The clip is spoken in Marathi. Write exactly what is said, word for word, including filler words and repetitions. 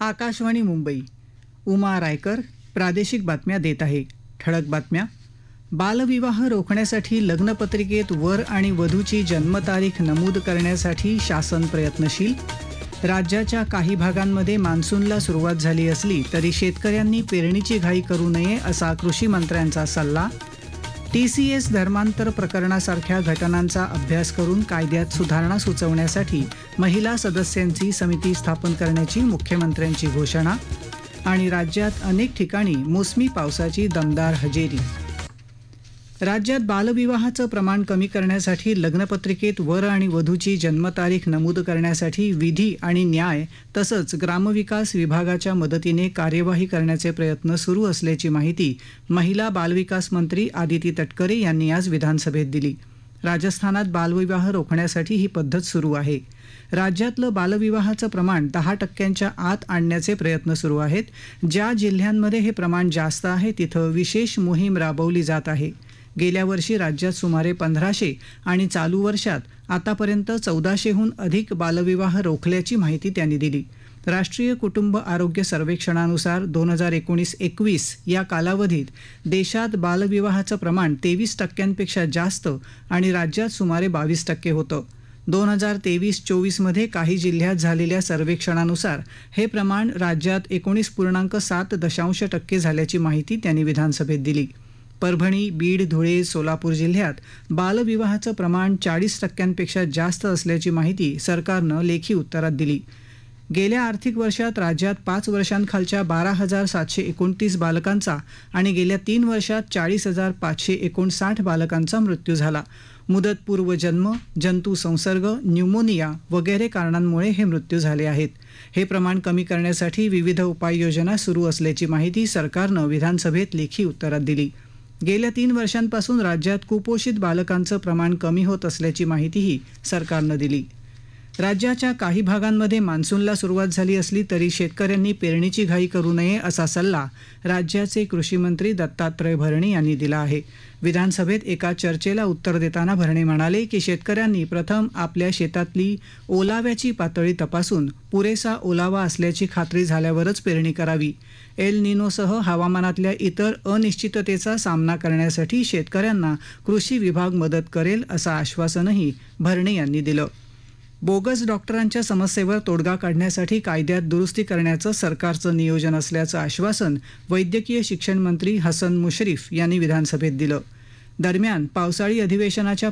आकाशवाणी मुंबई. उमा रायकर प्रादेशिक बातम्या देत आहे. ठळक बातम्या. बालविवाह रोखण्यासाठी लग्नपत्रिकेत वर आणि वधूची जन्मतारीख नमूद करण्यासाठी शासन प्रयत्नशील. राज्याच्या काही भागांमध्ये मान्सूनला सुरुवात झाली असली तरी शेतकऱ्यांनी पेरणीची घाई करू नये असा कृषी मंत्र्यांचा सल्ला. टी सी एस धर्मांतर प्रकरणासारख्या घटनांचा अभ्यास करून कायद्यात सुधारणा सुचवण्यासाठी महिला सदस्यांची समिती स्थापन करण्याची मुख्यमंत्र्यांची घोषणा. आणि राज्यात अनेक ठिकाणी मोसमी पावसाची दमदार हजेरी. राज्यात बालविवाहाचं प्रमाण कमी करण्यासाठी लग्नपत्रिकेत वर आणि वधूची जन्मतारीख नमूद करण्यासाठी विधी आणि न्याय तसंच ग्रामविकास विभागाच्या मदतीने कार्यवाही करण्याचे प्रयत्न सुरू असल्याची माहिती महिला बालविकास मंत्री आदिती तटकरे यांनी आज विधानसभेत दिली. राजस्थानात बालविवाह रोखण्यासाठी ही पद्धत सुरू आहे. राज्यातलं बालविवाहाचं प्रमाण दहा टक्क्यांच्या आत आणण्याचे प्रयत्न सुरू आहेत. ज्या जिल्ह्यांमध्ये हे प्रमाण जास्त आहे तिथं विशेष मोहीम राबवली जात आहे. गेल्या वर्षी राज्यात सुमारे पंधराशे आणि चालू वर्षात आतापर्यंत चौदाशेहून अधिक बालविवाह रोखल्याची माहिती त्यांनी दिली. राष्ट्रीय कुटुंब आरोग्य सर्वेक्षणानुसार दोन हजार एकोणीस एकवीस या कालावधीत देशात बालविवाहाचं प्रमाण तेवीस टक्क्यांपेक्षा जास्त आणि राज्यात सुमारे बावीस टक्के होतं. दोन हजार तेवीस चोवीसमध्ये काही जिल्ह्यात झालेल्या सर्वेक्षणानुसार हे प्रमाण राज्यात एकोणीस पूर्णांक सात दशांश टक्के झाल्याची माहिती त्यांनी विधानसभेत दिली. परभणी, बीड, धुळे, सोलापूर जिल्ह्यात बालविवाहाचं प्रमाण चाळीस टक्क्यांपेक्षा जास्त असल्याची माहिती सरकारनं लेखी उत्तरात दिली. गेल्या आर्थिक वर्षात राज्यात पाच वर्षांखालच्या बारा हजार सातशे एकोणतीस बालकांचा आणि गेल्या तीन वर्षात चाळीस हजार पाचशे एकोणसाठ बालकांचा मृत्यू झाला. मुदतपूर्व जन्म, जंतू संसर्ग, न्यूमोनिया वगैरे कारणांमुळे हे मृत्यू झाले आहेत. हे प्रमाण कमी करण्यासाठी विविध उपाययोजना सुरू असल्याची माहिती सरकारनं विधानसभेत लेखी उत्तरात दिली. गेल्या तीन वर्षांपासून राज्यात कुपोषित बालकांचं प्रमाण कमी होत असल्याची माहितीही सरकारनं दिली. राज्याच्या काही भागांमध्ये मान्सूनला सुरुवात झाली असली तरी शेतकऱ्यांनी पेरणीची घाई करू नये असा सल्ला राज्याचे कृषी मंत्री दत्तात्रय भरणे यांनी दिला आहे. विधानसभेत एका चर्चेला उत्तर देताना भरणे म्हणाले की शेतकऱ्यांनी प्रथम आपल्या शेतातली ओलाव्याची पातळी तपासून पुरेसा ओलावा असल्याची खात्री झाल्यावरच पेरणी करावी. एल निनोसह हवामानातल्या इतर अनिश्चिततेचा सामना करण्यासाठी शेतकऱ्यांना कृषी विभाग मदत करेल असं आश्वासनही भरणे यांनी दिलं. बोगस डॉक्टरांच्या समस्येवर तोडगा काढण्यासाठी कायद्यात दुरुस्ती करण्याचं सरकारचं नियोजन असल्याचं आश्वासन वैद्यकीय शिक्षण मंत्री हसन मुश्रीफ यांनी विधानसभेत दिलं. दरम्यान पावसाळी अधिवेशनाच्या